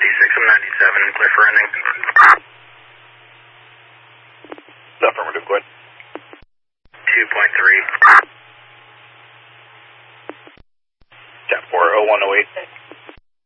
I'm 97, clear for ending. Affirmative, go ahead. 2.3. Cat 40108.